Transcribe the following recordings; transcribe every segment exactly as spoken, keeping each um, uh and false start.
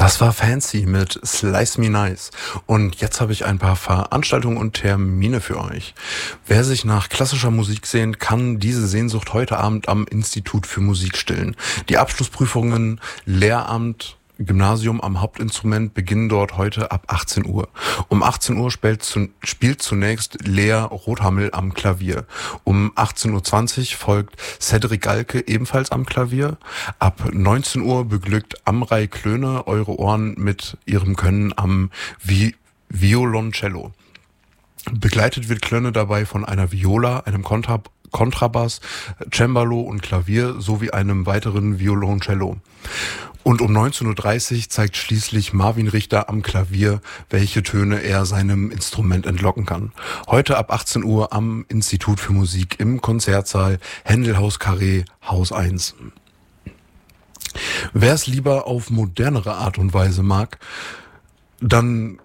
Das war Fancy mit Slice Me Nice. Und jetzt habe ich ein paar Veranstaltungen und Termine für euch. Wer sich nach klassischer Musik sehnt, kann diese Sehnsucht heute Abend am Institut für Musik stillen. Die Abschlussprüfungen Lehramt Gymnasium am Hauptinstrument beginnen dort heute ab achtzehn Uhr. Um achtzehn Uhr spielt, zu, spielt zunächst Lea Rothammel am Klavier. Um achtzehn Uhr zwanzig folgt Cedric Galke ebenfalls am Klavier. Ab neunzehn Uhr beglückt Amrei Klöne eure Ohren mit ihrem Können am Vi- Violoncello. Begleitet wird Klöne dabei von einer Viola, einem Kontra- Kontrabass, Cembalo und Klavier sowie einem weiteren Violoncello. Und um neunzehn Uhr dreißig zeigt schließlich Marvin Richter am Klavier, welche Töne er seinem Instrument entlocken kann. Heute ab achtzehn Uhr am Institut für Musik im Konzertsaal Händelhaus Carré, Haus eins. Wer es lieber auf modernere Art und Weise mag, dann...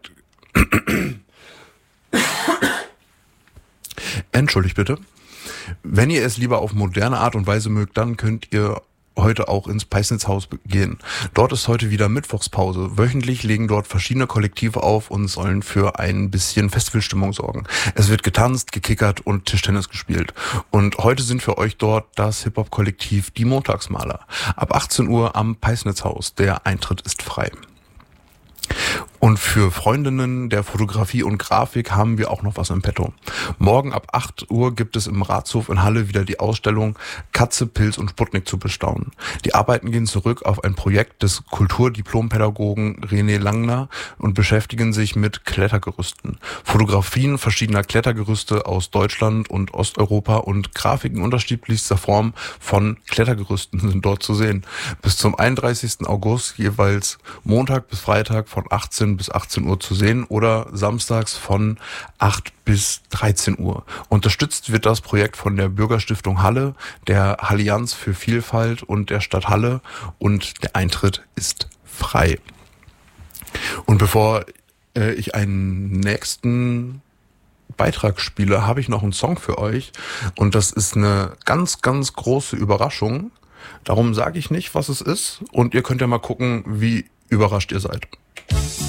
Entschuldigt bitte. Wenn ihr es lieber auf moderne Art und Weise mögt, dann könnt ihr heute auch ins Peisnitzhaus gehen. Dort ist heute wieder Mittwochspause. Wöchentlich legen dort verschiedene Kollektive auf und sollen für ein bisschen Festivalstimmung sorgen. Es wird getanzt, gekickert und Tischtennis gespielt. Und heute sind für euch dort das Hip-Hop-Kollektiv Die Montagsmaler. Ab achtzehn Uhr am Peisnitzhaus. Der Eintritt ist frei. Und für Freundinnen der Fotografie und Grafik haben wir auch noch was im Petto. Morgen ab acht Uhr gibt es im Ratshof in Halle wieder die Ausstellung Katze, Pilz und Sputnik zu bestaunen. Die Arbeiten gehen zurück auf ein Projekt des Kulturdiplompädagogen René Langner und beschäftigen sich mit Klettergerüsten. Fotografien verschiedener Klettergerüste aus Deutschland und Osteuropa und Grafiken unterschiedlichster Form von Klettergerüsten sind dort zu sehen. Bis zum einunddreißigsten August jeweils Montag bis Freitag von achtzehn bis achtzehn Uhr zu sehen oder samstags von acht bis dreizehn Uhr. Unterstützt wird das Projekt von der Bürgerstiftung Halle, der Allianz für Vielfalt und der Stadt Halle und der Eintritt ist frei. Und bevor äh, ich einen nächsten Beitrag spiele, habe ich noch einen Song für euch und das ist eine ganz, ganz große Überraschung. Darum sage ich nicht, was es ist und ihr könnt ja mal gucken, wie überrascht ihr seid.